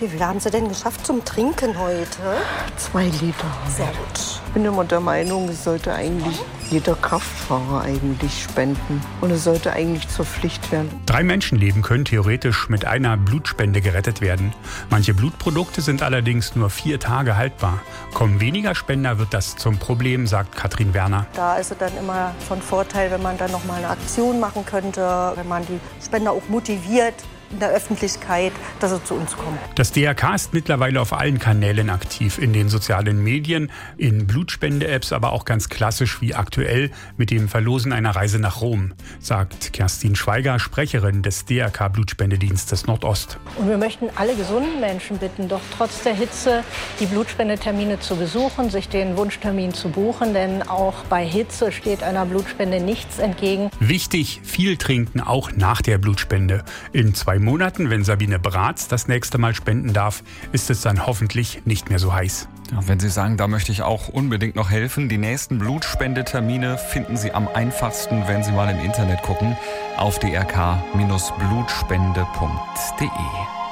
Wie viel haben Sie denn geschafft zum Trinken heute? 2 Liter. Sehr gut. Ich bin immer der Meinung, es sollte eigentlich jeder Kraftfahrer eigentlich spenden. Und es sollte eigentlich zur Pflicht werden. 3 Menschenleben können theoretisch mit einer Blutspende gerettet werden. Manche Blutprodukte sind allerdings nur 4 Tage haltbar. Kommen weniger Spender, wird das zum Problem, sagt Katrin Werner. Da ist es dann immer von Vorteil, wenn man dann noch mal eine Aktion machen könnte, wenn man die Spender auch motiviert in der Öffentlichkeit, dass sie zu uns kommen. Das DRK ist mittlerweile auf allen Kanälen aktiv, in den sozialen Medien, in Blutspende-Apps, aber auch ganz klassisch wie aktuell mit dem Verlosen einer Reise nach Rom, sagt Kerstin Schweiger, Sprecherin des DRK Blutspendedienstes Nordost. Und wir möchten alle gesunden Menschen bitten, doch trotz der Hitze die Blutspendetermine zu besuchen, sich den Wunschtermin zu buchen, denn auch bei Hitze steht einer Blutspende nichts entgegen. Wichtig, viel trinken, auch nach der Blutspende. In 2 Monaten, wenn Sabine Bratz das nächste Mal spenden darf, ist es dann hoffentlich nicht mehr so heiß. Ja, wenn Sie sagen, da möchte ich auch unbedingt noch helfen, die nächsten Blutspendetermine finden Sie am einfachsten, wenn Sie mal im Internet gucken, auf drk-blutspende.de.